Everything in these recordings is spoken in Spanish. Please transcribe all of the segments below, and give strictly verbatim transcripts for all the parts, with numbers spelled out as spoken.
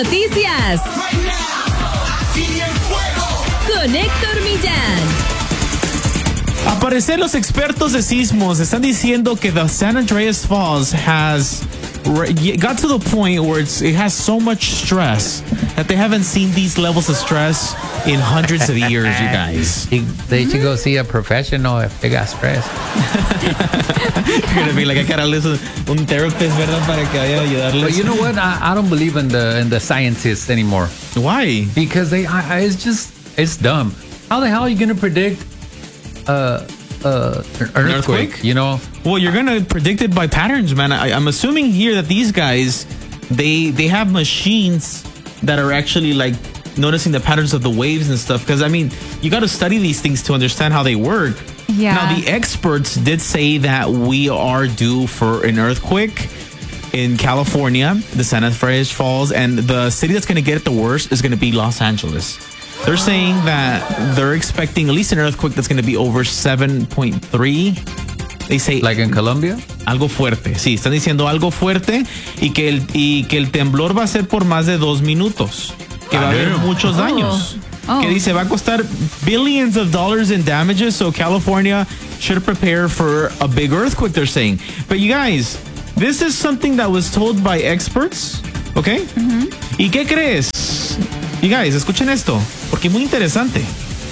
Noticias con Héctor Millán. Al parecer, los expertos de sismos están diciendo que the San Andreas Falls has got to the point where it's, it has so much stress that they haven't seen these levels of stress in hundreds of years, you guys. They should go see a professional if they got stress. You're going to be like, I gotta listen un therapist, ¿verdad? Para que vaya a ayudarles. But you know what? I, I don't believe in the in the scientists anymore. Why? Because they, I, I, it's just, it's dumb. How the hell are you going to predict uh, uh, an earthquake, earthquake? You know? Well, you're going to predict it by patterns, man. I, I'm assuming here that these guys, they they have machines that are actually like noticing the patterns of the waves and stuff. Because, I mean, you got to study these things to understand how they work. Yeah. Now, the experts did say that we are due for an earthquake in California, the San Andreas Falls, and the city that's going to get it the worst is going to be Los Angeles. They're saying that they're expecting at least an earthquake that's going to be over seven point three. They say, like in Colombia? Algo fuerte. Sí, están diciendo algo fuerte y que el, y que el temblor va a ser por más de dos minutos. Que va a haber muchos daños. Oh. Que dice va a costar billions of dollars in damages. So California should prepare for a big earthquake, they're saying. But you guys, this is something that was told by experts. Okay? Mm-hmm. ¿Y qué crees? You guys, escuchen esto, porque es muy interesante.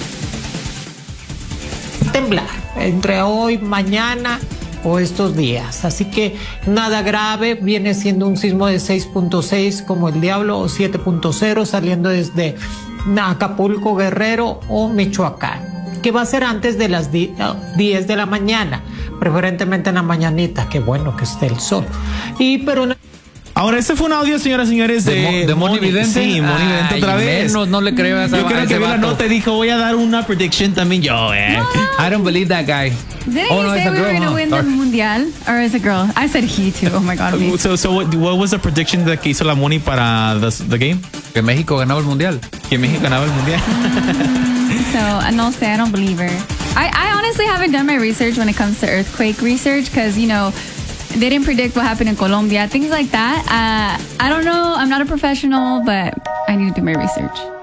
Temblar entre hoy, mañana o estos días. Así que nada grave, viene siendo un sismo de seis punto seis como el diablo o siete punto cero saliendo desde Acapulco, Guerrero o Michoacán, que va a ser antes de las diez de la mañana, preferentemente en la mañanita, que bueno que esté el sol. Y pero no. Ahora, este fue un audio, señoras y señores, de, de, de Moni Vidente. Sí, Moni Vidente otra vez. Menos, no le creo a esa. Yo creo que vi la nota y dijo, voy a dar una prediction también yo, eh. No. I don't believe that guy. Didn't oh, he no, say it's a we girl, were going to huh? win the Or- Mundial? Or is it a girl? I said he too. Oh my God. Me. So, so what, what was the prediction that que hizo la Moni para the, the game? Que México ganaba el mundial. Que México ganaba el mundial. So, no sé, I don't believe her. I, I honestly haven't done my research when it comes to earthquake research because, you know, they didn't predict what happened in Colombia, things like that. Uh, I don't know. I'm not a professional, but I need to do my research.